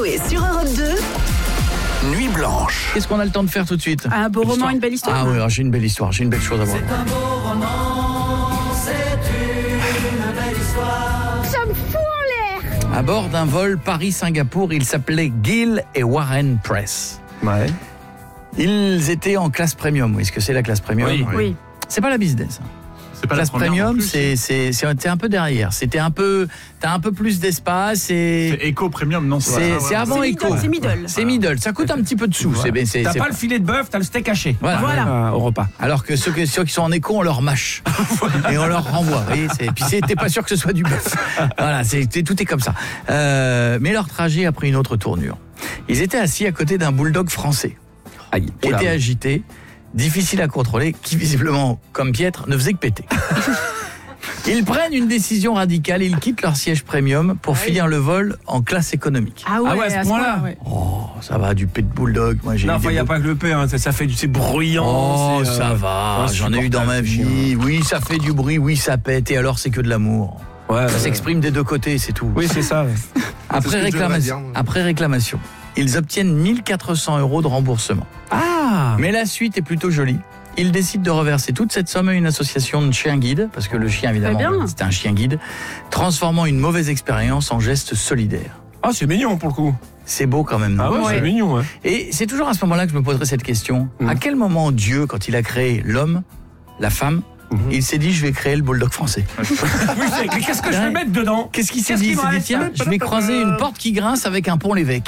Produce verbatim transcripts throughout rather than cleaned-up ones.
Coé sur Europe deux. Nuit blanche. Qu'est-ce qu'on a le temps de faire tout de suite? Un beau roman, une belle histoire. Ah oui, alors j'ai une belle histoire, j'ai une belle chose à voir. C'est un beau roman, c'est une belle histoire. Ça me fout en l'air. À bord d'un vol Paris-Singapour, ils s'appelaient Gill et Warren Press. Ouais. Ils étaient en classe premium. Vous voyez ce que c'est la classe premium? Oui. Oui. C'est pas la business. C'est pas Classe la première non premium, plus. c'est c'est c'est t'es un peu derrière. C'était un peu, t'as un peu plus d'espace et C'est Eco Premium, non c'est voilà, c'est voilà. avant C'est Eco. middle, c'est middle. C'est middle. Ça coûte un petit peu de sous. C'est ben, c'est T'as c'est pas le filet de bœuf, t'as le steak haché. Voilà. Voilà. Euh, au repas. Alors que ceux, que ceux qui sont en éco, on leur mâche et on leur renvoie. Vous voyez, c'est, puis c'est, t'es pas sûr que ce soit du bœuf. Voilà, c'est, c'est- tout est comme ça. Euh, mais leur trajet a pris une autre tournure. Ils étaient assis à côté d'un bulldog français Aïe. qui Oula. était agité, difficile à contrôler, qui visiblement, comme Pietre, ne faisait que péter. Ils prennent une décision radicale, ils quittent leur siège premium pour finir le vol en classe économique. Ah ouais, Ah ouais, à ce point-là. ouais. Oh, ça va, du pet de bulldog. Moi, j'ai Non, eu enfin, des il n'y a beaux- pas que le paix, hein. ça, ça fait du. C'est bruyant. Oh, c'est, euh, ça va, j'en ai eu dans ma insupportable, vie. Oui, ça fait du bruit, oui, ça pète, et alors c'est que de l'amour. Ouais, Ça ouais. s'exprime des deux côtés, c'est tout. Oui, c'est ça. Ouais. Après, ce que je réclamation, devrais dire, moi. après réclamation, ils obtiennent mille quatre cents euros de remboursement. Ah. Mais la suite est plutôt jolie. Ils décident de reverser toute cette somme à une association de chiens guides, parce que le chien, évidemment, Très bien. c'était un chien guide, transformant une mauvaise expérience en geste solidaire. Ah, c'est mignon pour le coup. C'est beau quand même, non? Ah ouais, Ouais. c'est mignon. Ouais. Et c'est toujours à ce moment-là que je me poserai cette question. Mhm. À quel moment Dieu, quand il a créé l'homme, la femme, Mhm. il s'est dit, je vais créer le bulldog français? Oui, c'est- mais qu'est-ce que je vais mettre dedans? Qu'est-ce qu'il s'est Qu'est-ce dit? qu'il Il s'est me dit, reste tiens, je vais croiser une porte qui grince avec un pont l'évêque.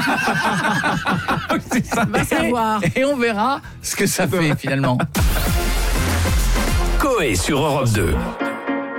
C'est ça. Va savoir. Et on verra ce que ça fait finalement. Coé sur Europe deux.